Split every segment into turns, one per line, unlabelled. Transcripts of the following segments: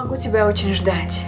могу тебя очень ждать.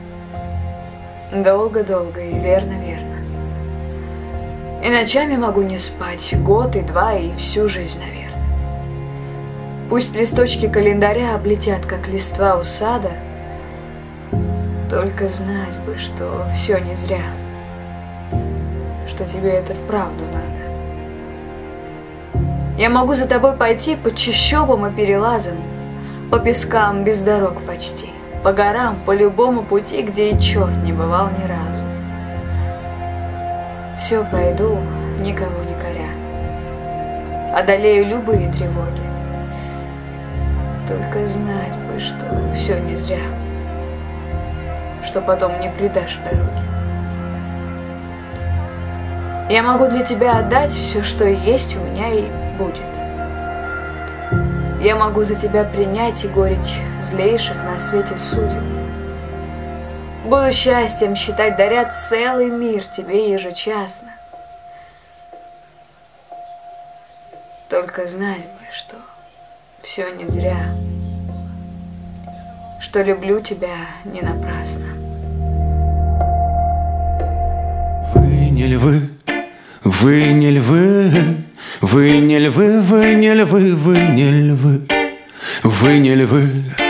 Долго-долго и верно-верно. И ночами могу не спать, год и два, и всю жизнь, наверное. Пусть листочки календаря облетят, как листва у сада, только знать бы, что все не зря, что тебе это вправду надо. Я могу за тобой пойти по чащобам и перелазам, по пескам без дорог почти, по горам, по любому пути, где и черт не бывал ни разу. Все пройду, никого не коря, одолею любые тревоги. Только знать бы, что все не зря, что потом не предашь в дороге. Я могу для тебя отдать все, что есть у меня и будет. Я могу за тебя принять и горечь злейших на свете судеб. Буду счастьем считать, даря целый мир тебе ежечасно. Только знать бы, что все не зря, что люблю тебя не напрасно.
Вы не львы, вы не львы, вы не львы, вы не львы, вы не львы, вы не львы.